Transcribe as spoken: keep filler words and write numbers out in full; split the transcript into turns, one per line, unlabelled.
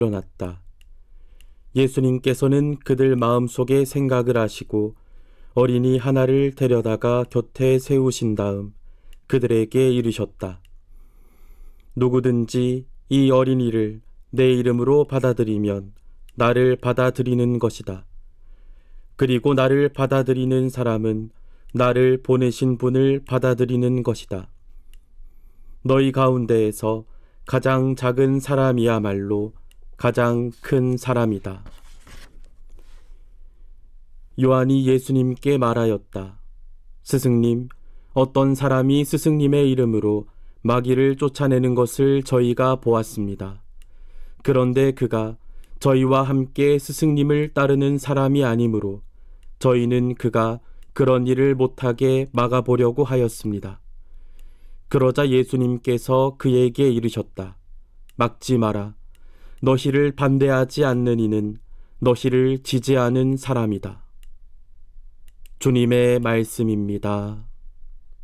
일어났다. 예수님께서는 그들 마음속에 생각을 아시고 어린이 하나를 데려다가 곁에 세우신 다음 그들에게 이르셨다. 누구든지 이 어린이를 내 이름으로 받아들이면 나를 받아들이는 것이다. 그리고 나를 받아들이는 사람은 나를 보내신 분을 받아들이는 것이다. 너희 가운데에서 가장 작은 사람이야말로 가장 큰 사람이다. 요한이 예수님께 말하였다. 스승님, 어떤 사람이 스승님의 이름으로 마귀를 쫓아내는 것을 저희가 보았습니다. 그런데 그가 저희와 함께 스승님을 따르는 사람이 아니므로 저희는 그가 그런 일을 못하게 막아보려고 하였습니다. 그러자 예수님께서 그에게 이르셨다. 막지 마라. 너희를 반대하지 않는 이는 너희를 지지하는 사람이다. 주님의 말씀입니다.